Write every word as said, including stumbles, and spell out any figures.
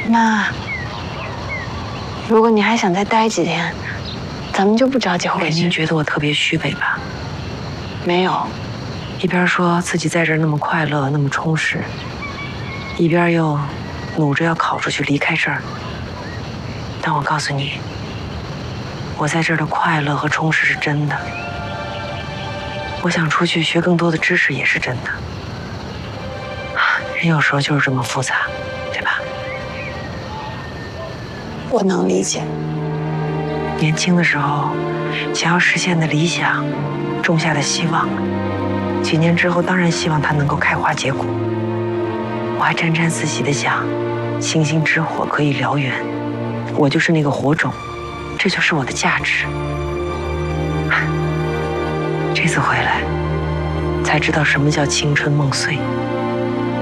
那如果你还想再待几天，咱们就不着急回去。 您觉得我特别虚伪吧？ 没有， 一边说自己在这儿那么快乐，那么充实，一边又努着要考出去离开这儿。但我告诉你，我在这儿的快乐和充实是真的。我想出去学更多的知识也是真的。人有时候就是这么复杂，对吧？ 我能理解。 年轻的时候，想要实现的理想，种下的希望，几年之后当然希望它能够开花结果。我还沾沾自喜地想，星星之火可以燎原，我就是那个火种，这就是我的价值。这次回来，才知道什么叫青春梦碎。